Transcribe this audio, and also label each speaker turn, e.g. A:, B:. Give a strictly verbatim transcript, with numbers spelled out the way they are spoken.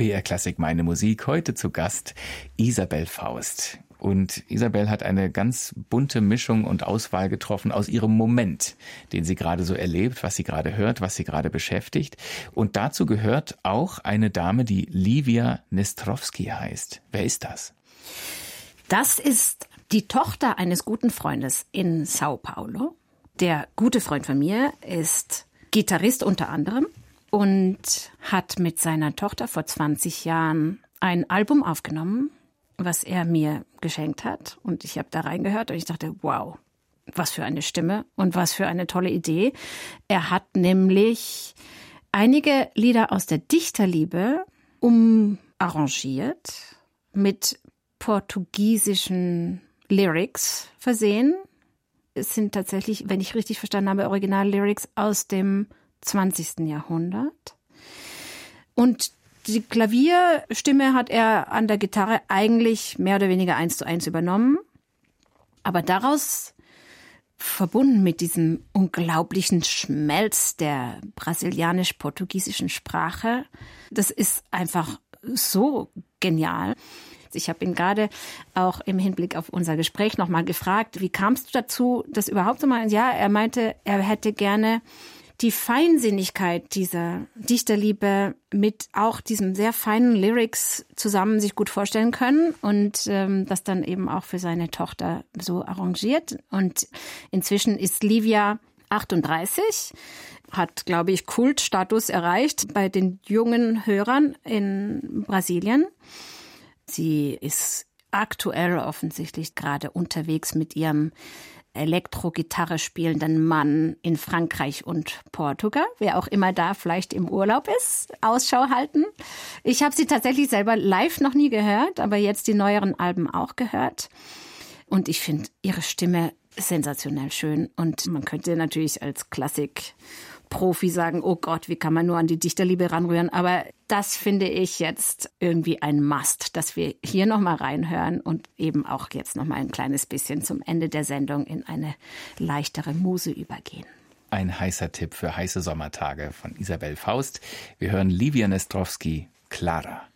A: B R Klassik Meine Musik, heute zu Gast Isabell Faust. Und Isabell hat eine ganz bunte Mischung und Auswahl getroffen aus ihrem Moment, den sie gerade so erlebt, was sie gerade hört, was sie gerade beschäftigt. Und dazu gehört auch eine Dame, die Livia Nestrowski heißt. Wer ist das?
B: Das ist die Tochter eines guten Freundes in Sao Paulo. Der gute Freund von mir ist Gitarrist unter anderem und hat mit seiner Tochter vor zwanzig Jahren ein Album aufgenommen, was er mir geschenkt hat. Und ich habe da reingehört und ich dachte, wow, was für eine Stimme und was für eine tolle Idee. Er hat nämlich einige Lieder aus der Dichterliebe umarrangiert, mit portugiesischen Lyrics versehen. Es sind tatsächlich, wenn ich richtig verstanden habe, Original-Lyrics aus dem zwanzigsten Jahrhundert. Und die Klavierstimme hat er an der Gitarre eigentlich mehr oder weniger eins zu eins übernommen. Aber daraus, verbunden mit diesem unglaublichen Schmelz der brasilianisch-portugiesischen Sprache, das ist einfach so genial. Ich habe ihn gerade auch im Hinblick auf unser Gespräch nochmal gefragt, wie kamst du dazu, das überhaupt zu machen? Ja, er meinte, er hätte gerne die Feinsinnigkeit dieser Dichterliebe mit auch diesem sehr feinen Lyrics zusammen sich gut vorstellen können und ähm, das dann eben auch für seine Tochter so arrangiert. Und inzwischen ist Livia achtunddreißig, hat, glaube ich, Kultstatus erreicht bei den jungen Hörern in Brasilien. Sie ist aktuell offensichtlich gerade unterwegs mit ihrem Elektro-Gitarre spielenden Mann in Frankreich und Portugal. Wer auch immer da vielleicht im Urlaub ist, Ausschau halten. Ich habe sie tatsächlich selber live noch nie gehört, aber jetzt die neueren Alben auch gehört. Und ich finde ihre Stimme sensationell schön. Und man könnte natürlich als Klassik-Profi sagen, oh Gott, wie kann man nur an die Dichterliebe ranrühren. Aber das finde ich jetzt irgendwie ein Must, dass wir hier nochmal reinhören und eben auch jetzt nochmal ein kleines bisschen zum Ende der Sendung in eine leichtere Muse übergehen.
A: Ein heißer Tipp für heiße Sommertage von Isabell Faust. Wir hören Livia Nestrowski, Clara.